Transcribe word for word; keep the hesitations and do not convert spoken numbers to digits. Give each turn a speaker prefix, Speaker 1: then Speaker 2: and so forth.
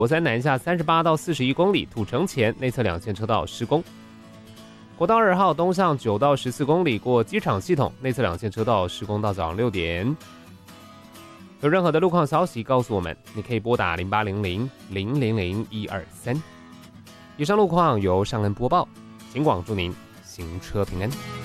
Speaker 1: 国三南下三十八到四十一公里，土城前内侧两线车道施工。国道二号东向九到十四公里，过机场系统，内侧两线车道施工到早上六点。有任何的路况消息告诉我们，你可以拨打零八零零零零零一二三。以上路况由尚恩播报，警广祝您行车平安。